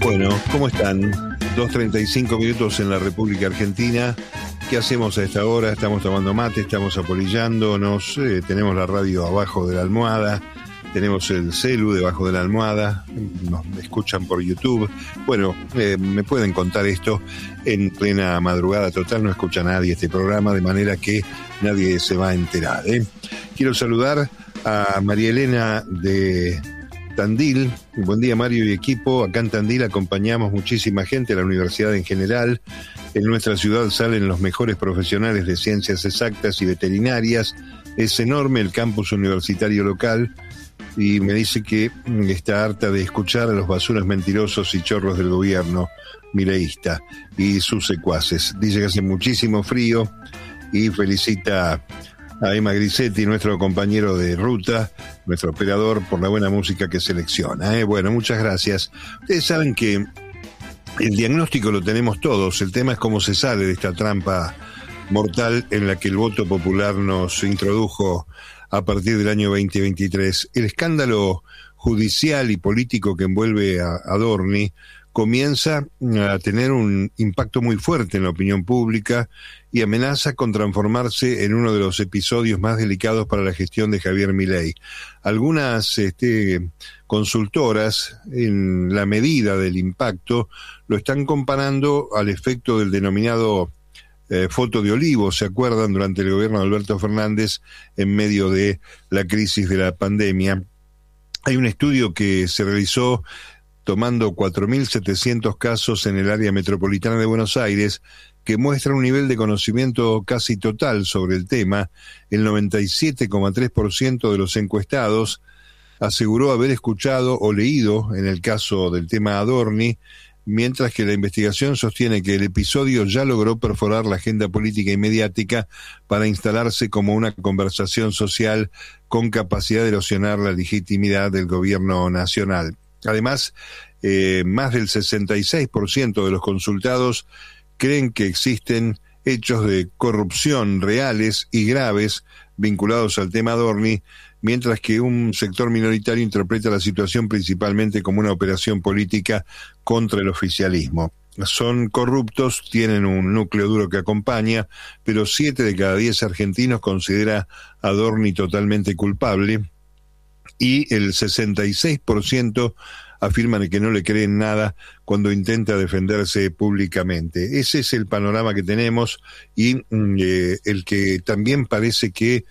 Bueno, ¿cómo están? 2:35 minutos en la República Argentina. ¿Qué hacemos a esta hora? Estamos tomando mate, estamos apolillándonos, tenemos la radio abajo de la almohada, tenemos el celu debajo de la almohada, nos escuchan por YouTube. Bueno, me pueden contar esto en plena madrugada total, no escucha nadie este programa, de manera que nadie se va a enterar, ¿eh? Quiero saludar a María Elena de Tandil. Buen día, Mario y equipo. Acá en Tandil acompañamos muchísima gente, a la universidad en general. En nuestra ciudad salen los mejores profesionales de ciencias exactas y veterinarias. Es enorme el campus universitario local y me dice que está harta de escuchar a los basuras mentirosos y chorros del gobierno mileísta y sus secuaces. Dice que hace muchísimo frío y felicita a Emma Grisetti, nuestro compañero de ruta, nuestro operador, por la buena música que selecciona, ¿eh? Bueno, muchas gracias. Ustedes saben que el diagnóstico lo tenemos todos, el tema es cómo se sale de esta trampa mortal en la que el voto popular nos introdujo a partir del año 2023. El escándalo judicial y político que envuelve a Adorni comienza a tener un impacto muy fuerte en la opinión pública y amenaza con transformarse en uno de los episodios más delicados para la gestión de Javier Milei. Algunas consultoras, en la medida del impacto, lo están comparando al efecto del denominado foto de olivo, ¿se acuerdan? Durante el gobierno de Alberto Fernández, en medio de la crisis de la pandemia. Hay un estudio que se realizó tomando 4.700 casos en el área metropolitana de Buenos Aires, que muestra un nivel de conocimiento casi total sobre el tema. El 97,3% de los encuestados aseguró haber escuchado o leído, en el caso del tema Adorni, mientras que la investigación sostiene que el episodio ya logró perforar la agenda política y mediática para instalarse como una conversación social con capacidad de erosionar la legitimidad del gobierno nacional. Además, más del 66% de los consultados creen que existen hechos de corrupción reales y graves vinculados al tema Adorni, mientras que un sector minoritario interpreta la situación principalmente como una operación política contra el oficialismo. Son corruptos, tienen un núcleo duro que acompaña, pero 7 de cada 10 argentinos considera a Adorni totalmente culpable y el 66% afirman que no le creen nada cuando intenta defenderse públicamente. Ese es el panorama que tenemos y el que también parece que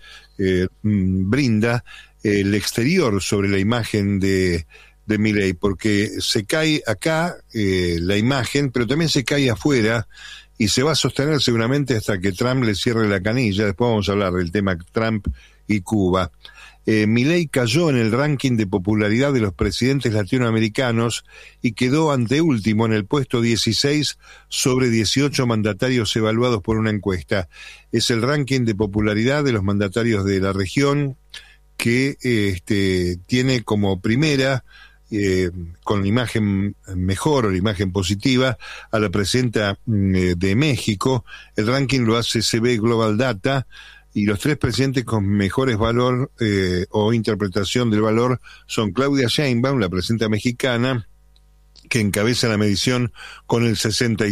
brinda el exterior sobre la imagen de Milei, porque se cae acá la imagen, pero también se cae afuera y se va a sostener seguramente hasta que Trump le cierre la canilla. Después vamos a hablar del tema Trump y Cuba. Milei cayó en el ranking de popularidad de los presidentes latinoamericanos y quedó anteúltimo en el puesto 16 sobre 18 mandatarios evaluados por una encuesta. Es el ranking de popularidad de los mandatarios de la región que tiene como primera, con la imagen mejor o la imagen positiva, a la presidenta de México. El ranking lo hace CB Global Data. Y los 3 presidentes con mejores valor o interpretación del valor son Claudia Sheinbaum, la presidenta mexicana, que encabeza la medición con el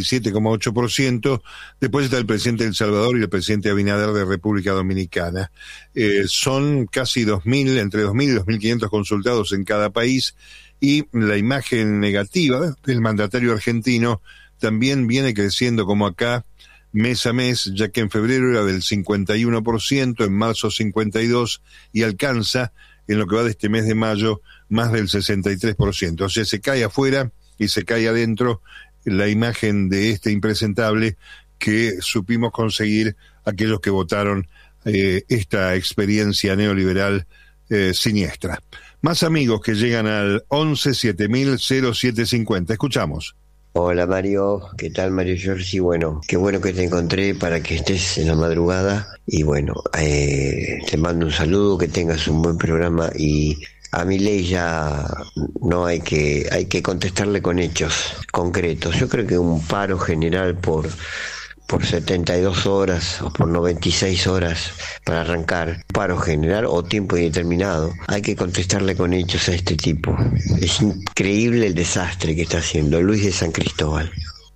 67,8%. Después está el presidente de El Salvador y el presidente Abinader de República Dominicana. Son casi 2.000, entre 2.000 y 2.500 consultados en cada país, y la imagen negativa del mandatario argentino también viene creciendo como acá, mes a mes, ya que en febrero era del 51%, en marzo 52%, y alcanza, en lo que va de este mes de mayo, más del 63%. O sea, se cae afuera y se cae adentro la imagen de este impresentable que supimos conseguir aquellos que votaron esta experiencia neoliberal siniestra. Más amigos que llegan al 11-7000-0750. Escuchamos. Hola Mario, ¿qué tal Mario Giorgi? Bueno, qué bueno que te encontré para que estés en la madrugada y bueno, te mando un saludo, que tengas un buen programa y a Milei ya no hay que contestarle con hechos concretos. Yo creo que un paro general por por 72 horas o por 96 horas para arrancar, paro general o tiempo indeterminado. Hay que contestarle con hechos a este tipo. Es increíble el desastre que está haciendo. Luis de San Cristóbal.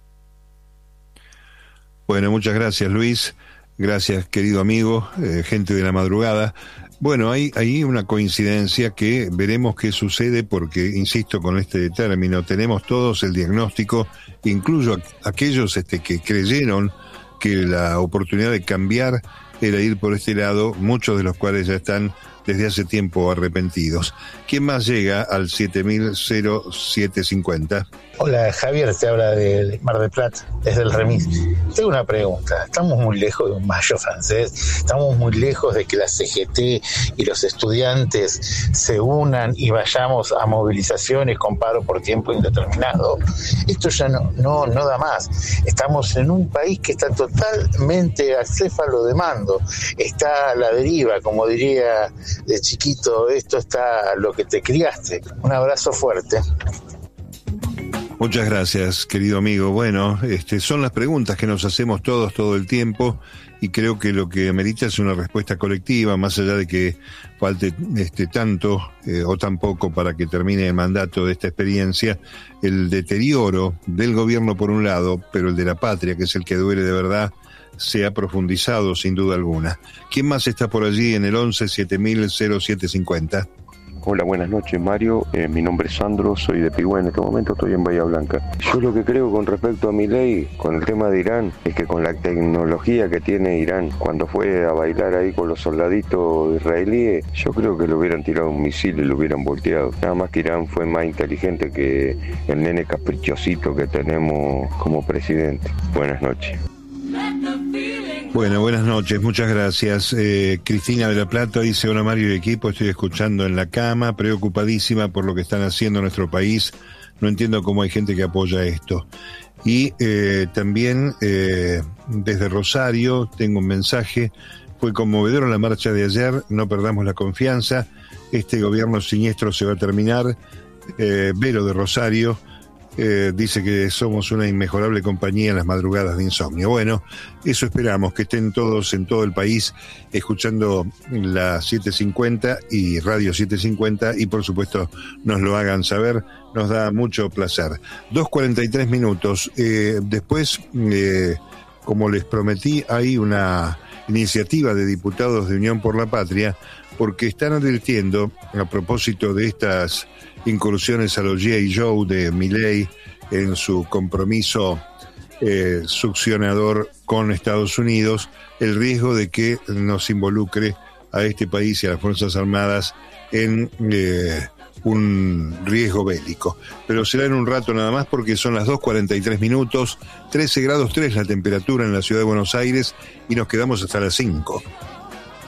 Bueno, muchas gracias, Luis. Gracias, querido amigo, gente de la madrugada. Bueno, hay una coincidencia que veremos qué sucede porque, insisto con este término, tenemos todos el diagnóstico, incluso aquellos que creyeron que la oportunidad de cambiar era ir por este lado, muchos de los cuales ya están desde hace tiempo arrepentidos. ¿Quién más llega al 700750? Hola, Javier, te habla de Mar del Plata, desde el Remis. Tengo una pregunta. Estamos muy lejos de un mayo francés, estamos muy lejos de que la CGT y los estudiantes se unan y vayamos a movilizaciones con paro por tiempo indeterminado. Esto ya no da más. Estamos en un país que está totalmente acéfalo de mando. Está a la deriva, como diría de chiquito, esto está a lo que te criaste. Un abrazo fuerte. Muchas gracias, querido amigo. Bueno, son las preguntas que nos hacemos todos todo el tiempo y creo que lo que amerita es una respuesta colectiva, más allá de que falte tanto o tan poco para que termine el mandato de esta experiencia. El deterioro del gobierno por un lado, pero el de la patria, que es el que duele de verdad, se ha profundizado sin duda alguna. ¿Quién más está por allí en el 11-700750? Hola, buenas noches, Mario. Mi nombre es Sandro, soy de Pigüé, en este momento estoy en Bahía Blanca. Yo lo que creo con respecto a Milei, con el tema de Irán, es que con la tecnología que tiene Irán, cuando fue a bailar ahí con los soldaditos israelíes, yo creo que le hubieran tirado un misil y lo hubieran volteado. Nada más que Irán fue más inteligente que el nene caprichosito que tenemos como presidente. Buenas noches. Bueno, buenas noches, muchas gracias. Cristina de la Plata dice: hola Mario y equipo, estoy escuchando en la cama, preocupadísima por lo que están haciendo en nuestro país. No entiendo cómo hay gente que apoya esto. Y también desde Rosario tengo un mensaje: fue conmovedora la marcha de ayer, no perdamos la confianza, este gobierno siniestro se va a terminar. Vero de Rosario dice que somos una inmejorable compañía en las madrugadas de insomnio. Bueno, eso esperamos, que estén todos en todo el país escuchando la 750 y Radio 750 y por supuesto nos lo hagan saber, nos da mucho placer. 2:43 minutos. Después, como les prometí, hay una iniciativa de diputados de Unión por la Patria porque están advirtiendo, a propósito de estas incursiones a los G.I. Joe de Milei en su compromiso succionador con Estados Unidos, el riesgo de que nos involucre a este país y a las Fuerzas Armadas en un riesgo bélico. Pero será en un rato nada más porque son las 2:43 minutos, 13 grados 3 la temperatura en la ciudad de Buenos Aires y nos quedamos hasta las 5.